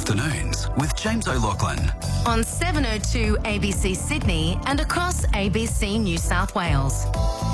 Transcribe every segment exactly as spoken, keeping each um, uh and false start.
Afternoons with James O'Loughlin. On seven oh two A B C Sydney and across A B C New South Wales.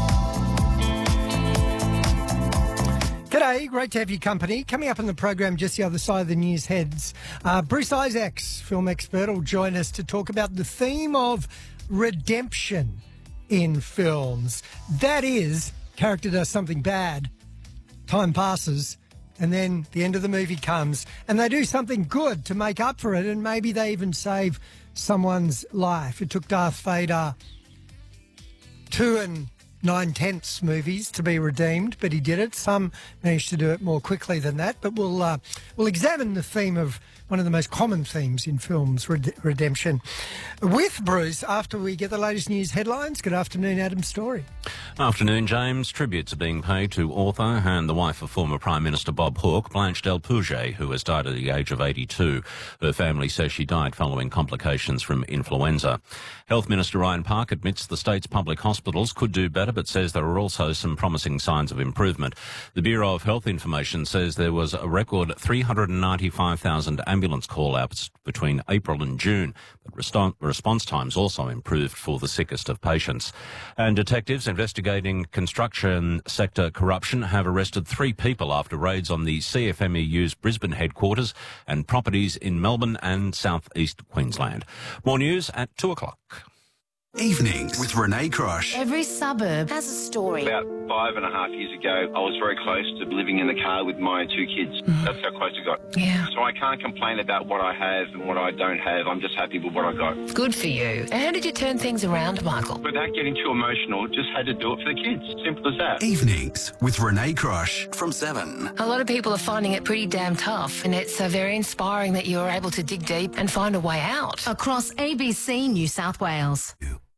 G'day, great to have your company. Coming up on the program just the other side of the news heads, uh, Bruce Isaacs, film expert, will join us to talk about the theme of redemption in films. That is, character does something bad, time passes, and then the end of the movie comes and they do something good to make up for it, and maybe they even save someone's life. It took Darth Vader two and nine-tenths movies to be redeemed, but he did it. Some managed to do it more quickly than that, but we'll, uh, we'll examine the theme of one of the most common themes in films, red- redemption, with Bruce after we get the latest news headlines. Good afternoon, Adam Story. Afternoon, James. Tributes are being paid to author and the wife of former Prime Minister Bob Hawke, Blanche Del Pouget, who has died at the age of eighty-two. Her family says she died following complications from influenza. Health Minister Ryan Park admits the state's public hospitals could do better, but says there are also some promising signs of improvement. The Bureau of Health Information says there was a record three hundred ninety-five thousand ambulance call-outs between April and June, but reston- response times also improved for the sickest of patients. And detectives investigating construction sector corruption have arrested three people after raids on the C F M E U's Brisbane headquarters and properties in Melbourne and South East Queensland. More news at two o'clock. Evenings with Renee Crush. Every suburb has a story. About five and a half years ago, I was very close to living in the car with my two kids. Mm. That's how close it got. Yeah. So I can't complain about what I have and what I don't have. I'm just happy with what I got. Good for you. How did you turn things around, Michael? Without getting too emotional, just had to do it for the kids. Simple as that. Evenings with Renee Crush from seven. A lot of people are finding it pretty damn tough, and it's uh, very inspiring that you're able to dig deep and find a way out. Across A B C New South Wales.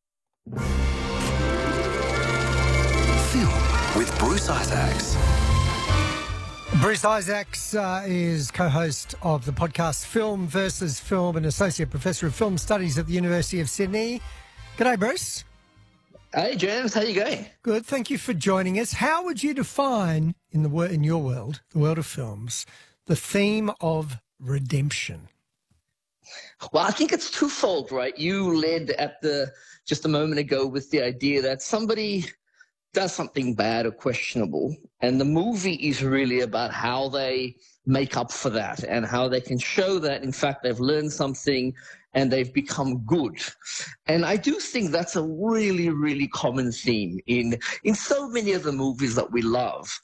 Film with Bruce Isaacs. Bruce Isaacs uh, is co-host of the podcast Film versus Film and Associate Professor of Film Studies at the University of Sydney. G'day, Bruce. Hey, James. How you going? Good. Thank you for joining us. How would you define, in the wor- in your world, the world of films, the theme of redemption? Well, I think it's twofold, right? You led at the just a moment ago with the idea that somebody does something bad or questionable, and the movie is really about how they make up for that and how they can show that, in fact, they've learned something and they've become good. And I do think that's a really, really common theme in, in so many of the movies that we love.